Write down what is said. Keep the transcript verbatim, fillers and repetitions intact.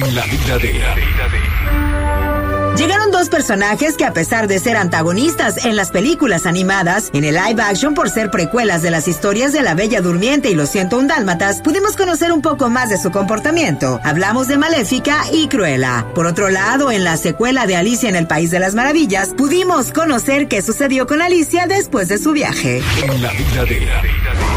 En la vida de... Llegaron dos personajes que, a pesar de ser antagonistas en las películas animadas, en el live action, por ser precuelas de las historias de La Bella Durmiente y Los ciento un Dálmatas, pudimos conocer un poco más de su comportamiento. Hablamos de Maléfica y Cruella. Por otro lado, en la secuela de Alicia en el País de las Maravillas, pudimos conocer qué sucedió con Alicia después de su viaje. En la vida de...